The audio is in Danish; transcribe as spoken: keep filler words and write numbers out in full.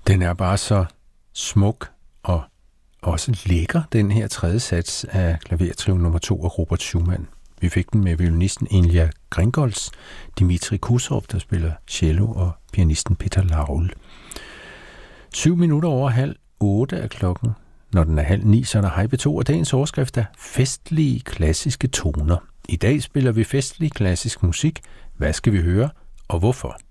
Den er bare så smuk og også lækker, den her tredje sats af klavertrio nummer to af Robert Schumann. Vi fik den med violinisten Ilja Gringolds, Dmitri Kusov, der spiller cello, og pianisten Peter Laul. Syv minutter over halv otte af klokken. Når den er halv ni, så er der Hej P to, og dagens overskrift er festlige klassiske toner. I dag spiller vi festlig klassisk musik. Hvad skal vi høre, og hvorfor?